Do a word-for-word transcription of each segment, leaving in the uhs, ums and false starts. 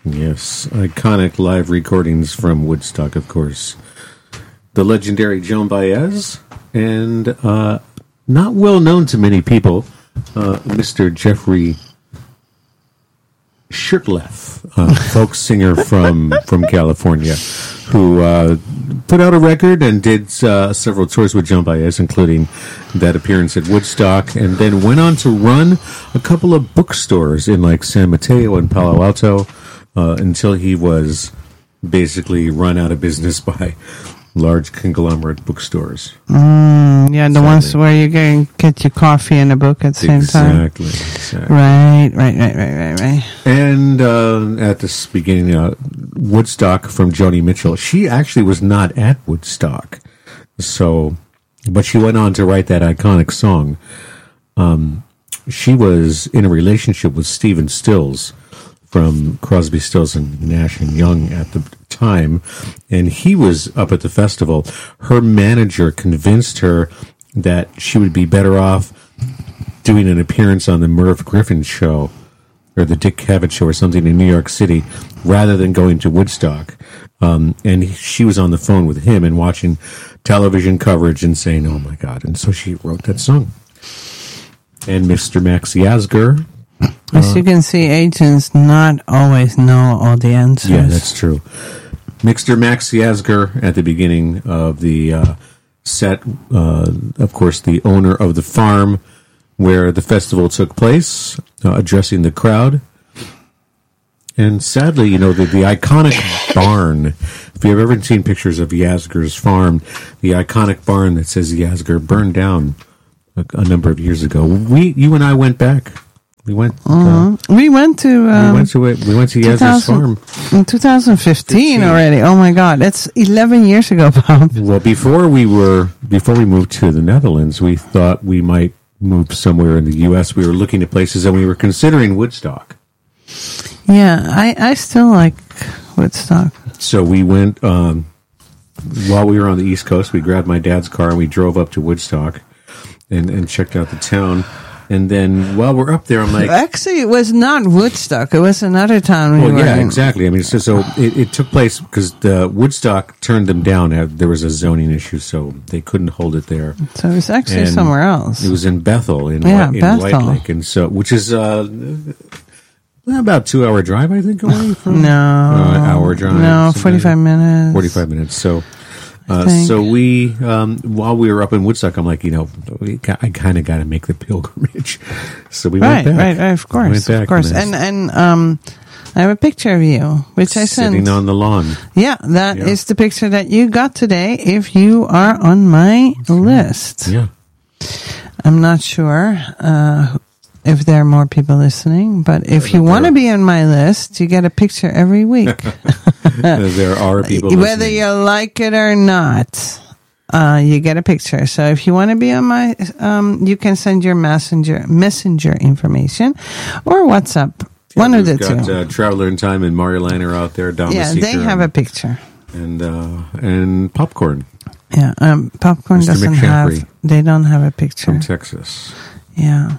Yes, iconic live recordings from Woodstock, of course. The legendary Joan Baez, and uh, not well known to many people, uh, Mister Jeffrey Shirtleff, uh, folk singer from, from California, who uh, put out a record and did uh, several tours with Joan Baez, including that appearance at Woodstock, and then went on to run a couple of bookstores in like San Mateo and Palo Alto uh, until he was basically run out of business by large conglomerate bookstores. Mm, yeah, the Sadly. ones where you can get your coffee and a book at the same exactly, time. Exactly. Right, right, right, right, right, right. And uh, at this beginning, uh, Woodstock from Joni Mitchell. She actually was not at Woodstock, so, but she went on to write that iconic song. Um, she was in a relationship with Stephen Stills from Crosby, Stills and Nash and Young at the time, and he was up at the festival. Her manager convinced her that she would be better off doing an appearance on the Merv Griffin show or the Dick Cavett show or something in New York City rather than going to Woodstock. Um, and he, she was on the phone with him and watching television coverage and saying, "Oh my God." And so she wrote that song. And Mister Max Yasgur, As you can see, agents not always know all the answers. yeah, that's true. Mister Max Yasgur at the beginning of the uh, set, uh, of course, the owner of the farm where the festival took place, uh, addressing the crowd. And sadly, you know, the, the iconic barn, if you've ever seen pictures of Yasgur's farm, the iconic barn that says Yasgur burned down a, a number of years ago. We, you and I went back. We went. Uh, mm-hmm. We went to. Um, we went to it. We went to Yasgur's farm in two thousand fifteen already. Oh my God, that's eleven years ago, Bob. Well, before we were before we moved to the Netherlands, we thought we might move somewhere in the U S. We were looking at places, and we were considering Woodstock. Yeah, I, I still like Woodstock. So we went um, while we were on the East Coast. We grabbed my dad's car and we drove up to Woodstock and, and checked out the town. And then while we're up there, I'm like... Actually, it was not Woodstock. It was another town we well, were yeah, in. exactly. I mean, so, so it, it took place because the Woodstock turned them down. Uh, There was a zoning issue, so they couldn't hold it there. So it was actually And somewhere else. It was in Bethel, in, Yeah, White, in Bethel. White Lake, and so which is uh, about two hour drive, I think, away from no, uh, hour drive. no, something. forty-five minutes. Forty-five minutes. So, uh, think. so we um, while we were up in Woodstock, I'm like, you know, we, got- I kind of got to make the pilgrimage. So we Right, went back. right, right. Of course, went back of course. and And and um, I have a picture of you, which I sent. sitting on the lawn. Yeah, that Yeah. is the picture that you got today. If you are on my list, Yeah. I'm not sure uh, if there are more people listening, but if you want to be on my list, you get a picture every week, There are people whether listening. you like it or not. Uh, you get a picture. So if you want to be on my, um, you can send your messenger messenger information or WhatsApp. Yeah, One of the we've got, two. Uh, Traveler in Time and Mario Liner out there. Dama Yeah, Seeker they have a and, picture. and uh, and popcorn Yeah, um, popcorn Mister doesn't McShaffrey. have. They don't have a picture. from Texas. Yeah.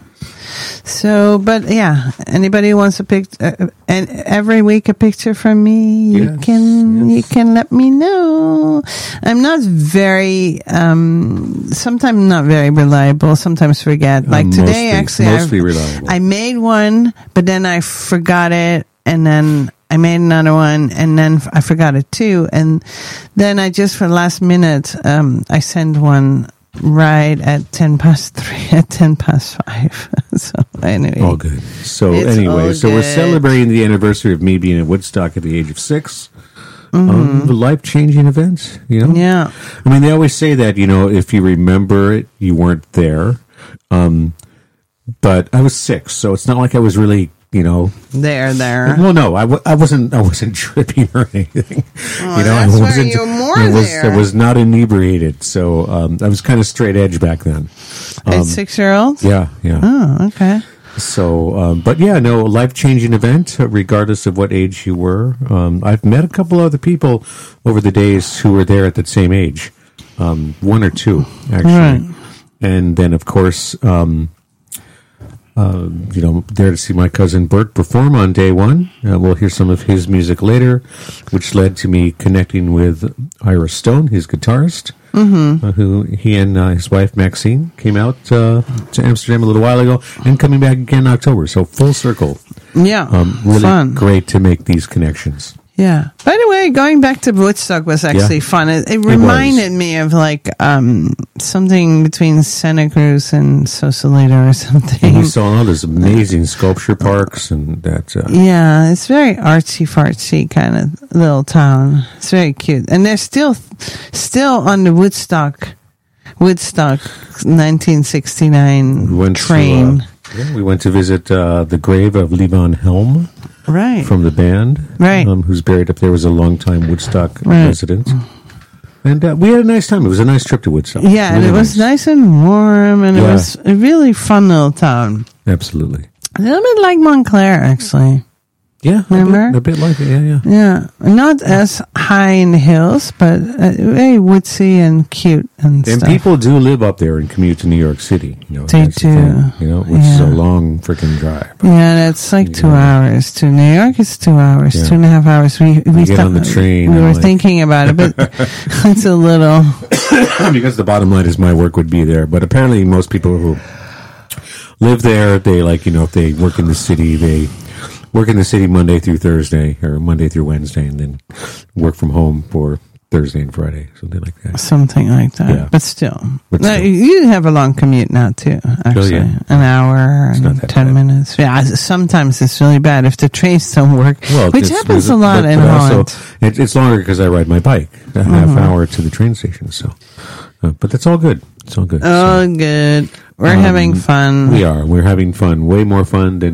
So, but yeah, anybody who wants a pic, uh, and every week a picture from me, you Yes, can yes. you can let me know. I'm not very, um, sometimes not very reliable. Sometimes forget. Like Uh, today, mostly- actually, mostly I, reliable. I made one, but then I forgot it, and then I made another one, and then f- I forgot it too, and then I just for last minute, um, I sent one right at ten past three, at ten past five. So anyway, All good. So It's anyway, all so we're good. celebrating the anniversary of me being at Woodstock at the age of six. Um, the life-changing event, you know? Mm-hmm. Yeah. I mean, they always say that, you know, if you remember it, you weren't there. Um, but I was six, so it's not like I was really, you know... There, there. Well, no, I, w- I wasn't. I wasn't tripping or anything. Oh, you know, that's I where wasn't. you're more I was, there. I was not inebriated, so um, I was kind of straight edge back then. At six year olds? Yeah, yeah. Oh, okay. So, um, but yeah, no, a life-changing event, uh, regardless of what age you were. Um, I've met a couple other people over the days who were there at that same age, um, one or two actually, Right. and then of course, um, uh, you know, there to see my cousin Bert perform on day one. Uh, we'll hear some of his music later, which led to me connecting with Ira Stone, his guitarist, mm-hmm. uh, who he and uh, his wife Maxine came out uh, to Amsterdam a little while ago, and coming back again in October. So full circle. Yeah, um, really fun. Great to make these connections. Yeah. By the way, going back to Woodstock was actually Yeah. fun. It, it reminded it me of like um, something between Santa Cruz and Sausalito or something. And we saw all those amazing sculpture parks, and that. Uh, Yeah, it's very artsy fartsy kind of little town. It's very cute, and they're still still on the Woodstock Woodstock nineteen sixty-nine we went train. To, uh, yeah, we went to visit uh, the grave of Levon Helm. Right. From the band, Right. Um, who's buried up there, was a longtime Woodstock Right. resident. And uh, we had a nice time. It was a nice trip to Woodstock. Yeah, and Really it was nice and warm, and it Yeah. was a really fun little town. Absolutely. A little bit like Montclair, actually. Yeah, Remember? A bit, a bit like it, yeah, yeah. Yeah, not as high in the hills, but uh, very woodsy and cute and, And stuff. people do live up there and commute to New York City. You know, They that's the do. thing, you know, which is a Yeah. long freaking drive. Yeah, it's like two Yeah. hours to New York. It's two hours, Yeah. two and a half hours. We we get thought- on the train We and were like- thinking about it, but it's a little. Because the bottom line is my work would be there. But apparently most people who live there, they like, you know, if they work in the city, they work in the city Monday through Thursday or Monday through Wednesday, and then work from home for Thursday and Friday, something like that. Something like that, Yeah. but still, But No, still. you have a long commute now too. Actually, yeah. an hour not and that ten bad. minutes. Yeah, sometimes it's really bad if the trains don't work, Well, which it's- happens but- a lot but in also, Holland. it, it's longer because I ride my bike a half hour to the train station. So, uh, but that's all good. It's all good. Oh, So, good. We're um, having fun. we are. We're having fun. Way more fun than